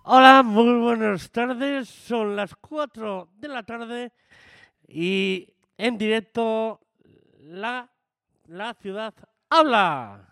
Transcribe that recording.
Hola, muy buenas tardes. Son las 4 de la tarde y en directo la ciudad habla.